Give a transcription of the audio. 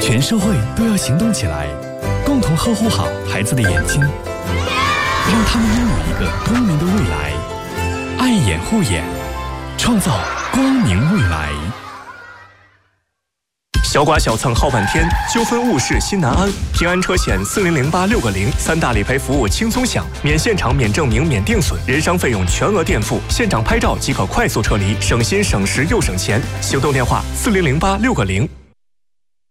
全社会都要行动起来，共同呵护好孩子的眼睛，让他们拥有一个光明的未来。爱眼护眼，创造光明未来。 小剐小蹭耗半天，纠纷误事心难安。平安车险4008-6个0，三大理赔服务轻松享，免现场、免证明、免定损，人伤费用全额垫付，现场拍照即可快速撤离，省心省时又省钱。行动电话4008-6个0。